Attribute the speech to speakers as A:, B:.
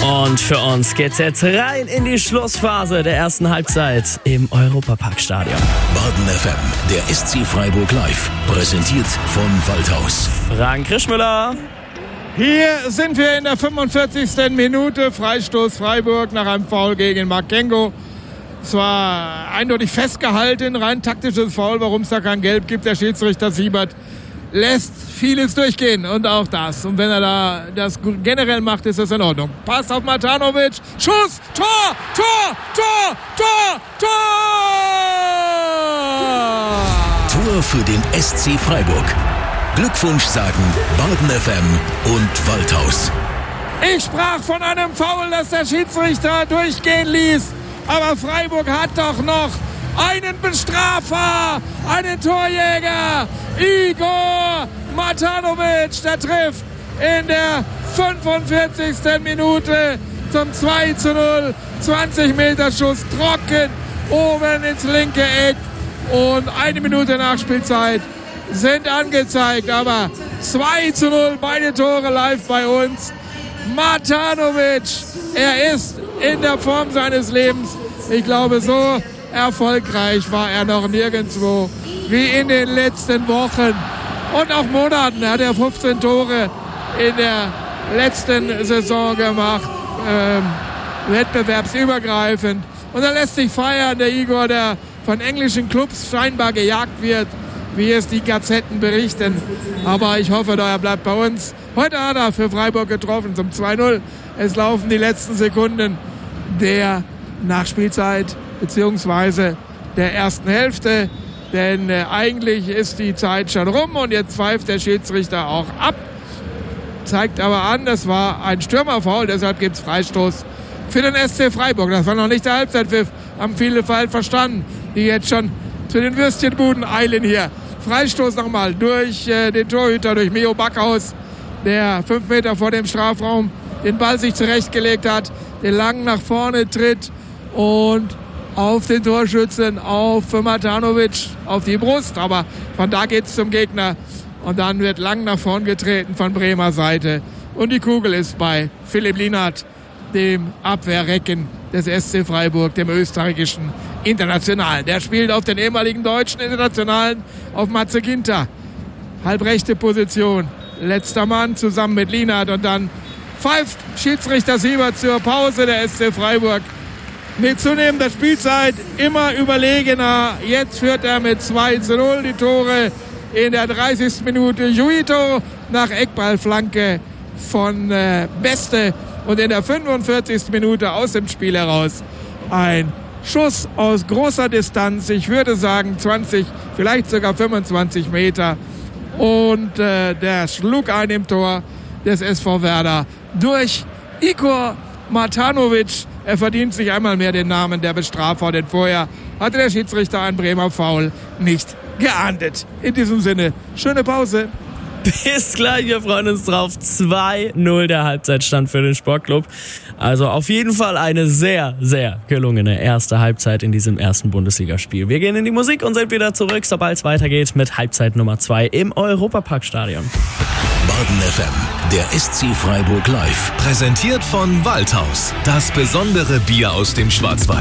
A: Und für uns geht's jetzt rein in die Schlussphase der ersten Halbzeit im Europaparkstadion.
B: Baden FM, der SC Freiburg live, präsentiert von Waldhaus.
A: Frank Krischmüller.
C: Hier sind wir in der 45. Minute. Freistoß Freiburg nach einem Foul gegen Makengo. Es war eindeutig festgehalten, rein taktisches Foul, warum es da kein Gelb gibt. Der Schiedsrichter Siebert lässt vieles durchgehen und auch das. Und wenn er da das generell macht, ist das in Ordnung. Pass auf Matanovic, Schuss, Tor, Tor, Tor, Tor, Tor!
B: Tor für den SC Freiburg. Glückwunsch sagen Baden FM und Waldhaus.
C: Ich sprach von einem Foul, das der Schiedsrichter durchgehen ließ. Aber Freiburg hat doch noch einen Bestrafer, einen Torjäger, Igor Matanovic, der trifft in der 45. Minute zum 2:0. 20 Meter Schuss, trocken, oben ins linke Eck und 1 Minute Nachspielzeit sind angezeigt, aber 2:0, beide Tore live bei uns. Matanovic, er ist in der Form seines Lebens. Ich glaube, so erfolgreich war er noch nirgendwo wie in den letzten Wochen und auch Monaten. Er hat 15 Tore in der letzten Saison gemacht, wettbewerbsübergreifend. Und er lässt sich feiern, der Igor, der von englischen Clubs scheinbar gejagt wird, wie es die Gazetten berichten. Aber ich hoffe, er bleibt bei uns. Heute hat er für Freiburg getroffen zum 2:0. Es laufen die letzten Sekunden der Nachspielzeit beziehungsweise der ersten Hälfte. Denn eigentlich ist die Zeit schon rum und jetzt pfeift der Schiedsrichter auch ab. Zeigt aber an, das war ein Stürmerfoul, deshalb gibt es Freistoß für den SC Freiburg. Das war noch nicht der Halbzeitpfiff, haben viele falsch verstanden, die jetzt schon zu den Würstchenbuden eilen hier. Freistoß nochmal durch den Torhüter, durch Mio Backhaus, der 5 Meter vor dem Strafraum den Ball sich zurechtgelegt hat, den lang nach vorne tritt und auf den Torschützen, auf Matanovic, auf die Brust. Aber von da geht's zum Gegner und dann wird lang nach vorn getreten von Bremer Seite. Und die Kugel ist bei Philipp Lienhardt, dem Abwehrrecken des SC Freiburg, dem österreichischen Internationalen. Der spielt auf den ehemaligen deutschen Internationalen, auf Matze Ginter. Halbrechte Position, letzter Mann zusammen mit Lienhardt und dann pfeift Schiedsrichter Siebert zur Pause. Der SC Freiburg mit zunehmender Spielzeit immer überlegener. Jetzt führt er mit 2:0 die Tore in der 30. Minute. Juito nach Eckballflanke von Beste und in der 45. Minute aus dem Spiel heraus ein Schuss aus großer Distanz. Ich würde sagen 20, vielleicht sogar 25 Meter. Und der schlug ein im Tor des SV Werder durch Igor Matanovic. Er verdient sich einmal mehr den Namen der Bestrafer, denn vorher hatte der Schiedsrichter ein Bremer Foul nicht geahndet. In diesem Sinne, schöne Pause.
A: Bis gleich, wir freuen uns drauf. 2:0 der Halbzeitstand für den Sportclub. Also auf jeden Fall eine sehr, sehr gelungene erste Halbzeit in diesem ersten Bundesligaspiel. Wir gehen in die Musik und sind wieder zurück, sobald es weitergeht mit Halbzeit Nummer 2 im Europaparkstadion.
B: Baden FM, der SC Freiburg live.
D: Präsentiert von Waldhaus. Das besondere Bier aus dem Schwarzwald.